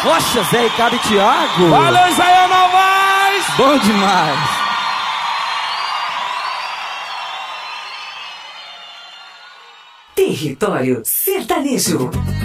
Rocha, Zé Ricardo e Thiago. Valeu, Israel Novaes! Bom demais. Território Sertanejo.